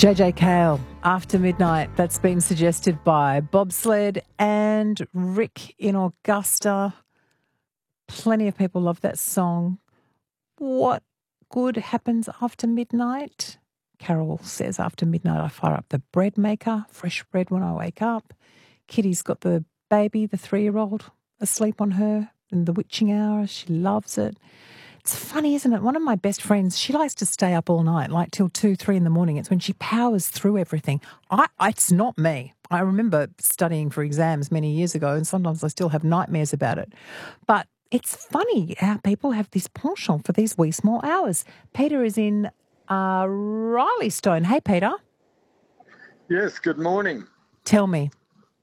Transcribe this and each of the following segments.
JJ Cale, After Midnight. That's been suggested by Bobsled and Rick in Augusta. Plenty of people love that song. What good happens after midnight? Carol says, after midnight I fire up the bread maker, fresh bread when I wake up. Kitty's got the baby, the 3-year-old, asleep on her in the witching hour. She loves it. It's funny, isn't it? One of my best friends, she likes to stay up all night, like till 2, 3 in the morning. It's when she powers through everything. It's not me. I remember studying for exams many years ago, and sometimes I still have nightmares about it. But it's funny how people have this penchant for these wee small hours. Peter is in Riley-Stone. Hey, Peter. Yes, good morning. Tell me.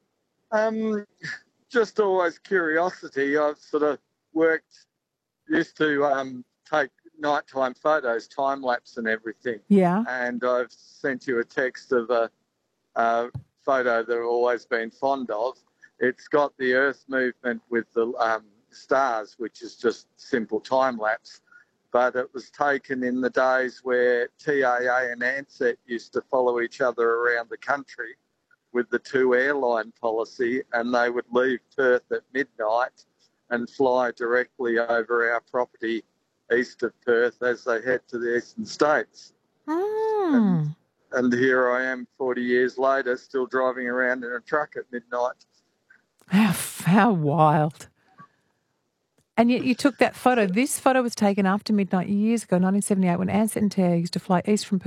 Just always curiosity. I've sort of used to take nighttime photos, time lapse and everything. Yeah. And I've sent you a text of a photo that I've always been fond of. It's got the Earth movement with the stars, which is just simple time lapse. But it was taken in the days where TAA and Ansett used to follow each other around the country with the 2 airline policy, and they would leave Perth at midnight and fly directly over our property east of Perth as they head to the eastern states. And here I am 40 years later still driving around in a truck at midnight. How wild. And yet you took that photo. This photo was taken after midnight years ago, 1978, when Ansett and TAA used to fly east from Perth